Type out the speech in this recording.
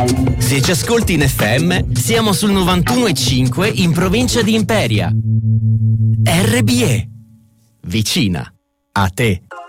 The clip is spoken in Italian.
Se ci ascolti in FM, siamo sul 91,5 in provincia di Imperia. RBE. Vicina a te.